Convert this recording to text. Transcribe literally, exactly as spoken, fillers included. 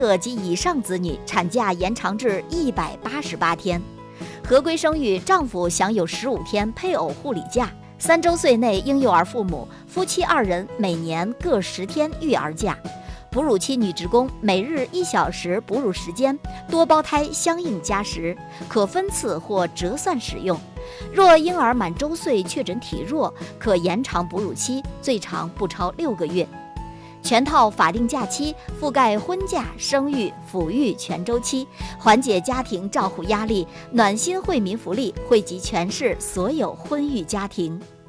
个及以上子女产假延长至一百八十八天。合规生育，丈夫享有十五天配偶护理假。三周岁内婴幼儿父母夫妻二人每年各十天育儿假。哺乳期女职工每日一小时哺乳时间，多胞胎相应加时，可分次或折算使用。若婴儿满周岁确诊体弱，可延长哺乳期，最长不超六个月。全套法定假期覆盖婚假、生育、抚育全周期，缓解家庭照护压力，暖心惠民福利惠及全市所有婚育家庭。